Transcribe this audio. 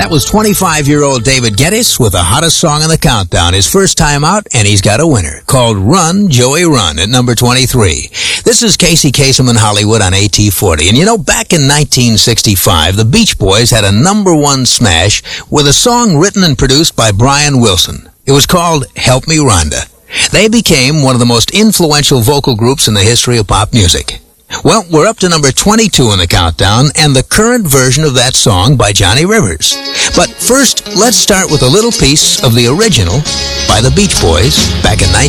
That was 25-year-old David Geddes with the hottest song in the countdown. His first time out, and he's got a winner, called Run, Joey Run, at number 23. This is Casey Kasem in Hollywood on AT40. And you know, back in 1965, the Beach Boys had a #1 smash with a song written and produced by Brian Wilson. It was called Help Me Rhonda. They became one of the most influential vocal groups in the history of pop music. Well, we're up to number 22 in the countdown, and the current version of that song by Johnny Rivers. But first, let's start with a little piece of the original by the Beach Boys back in